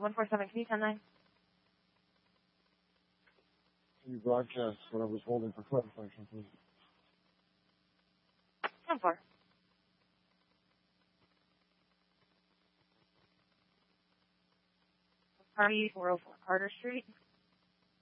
147, can you 10-9? Can you broadcast what I was holding for foot infection, please? 10-4. Party 404 Carter Street.